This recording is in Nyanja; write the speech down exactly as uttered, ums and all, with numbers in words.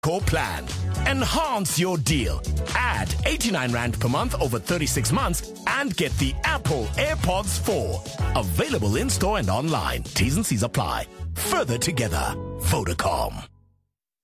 core plan. Enhance your deal. Add eighty-nine rand per month over thirty-six months and get the Apple AirPods four. Available in-store and online. T's and C's apply. Further together. Vodacom.